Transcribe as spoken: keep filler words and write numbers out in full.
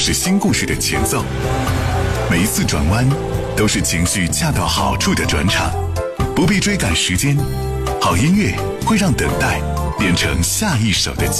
是新故事的前奏，每一次转弯都是情绪恰到好处的转场，不必追赶时间，好音乐会让等待变成下一首的